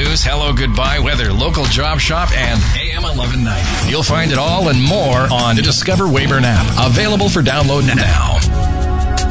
news, hello, goodbye, weather, local job shop, and AM 1190. You'll find it all and more on the Discover Weyburn app. Available for download now.